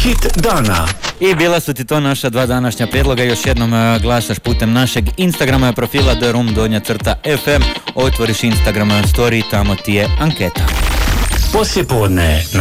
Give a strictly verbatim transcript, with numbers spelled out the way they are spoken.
Hit dana. I bila su ti to naša dva današnja prijedloga. Još jednom uh, glasaš putem našeg Instagrama profila The Room donja crta F M. Otvoriš Instagram story, tamo ti je anketa. Poslijepodne